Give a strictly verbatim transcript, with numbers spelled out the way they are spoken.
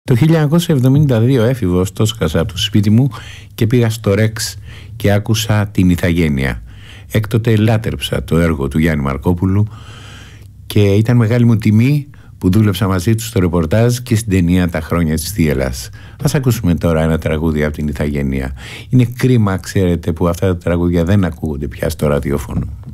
Το χίλια εννιακόσια εβδομήντα δύο έφηβος το σκάσα από το σπίτι μου και πήγα στο Ρεξ και άκουσα την Ιθαγένεια. Έκτοτε λάτρεψα το έργο του Γιάννη Μαρκόπουλου και ήταν μεγάλη μου τιμή που δούλεψα μαζί του στο ρεπορτάζ και στην ταινία «Τα χρόνια της θύελλας». Ας ακούσουμε τώρα ένα τραγούδι από την Ιθαγένεια. Είναι κρίμα, ξέρετε, που αυτά τα τραγούδια δεν ακούγονται πια στο ραδιόφωνο.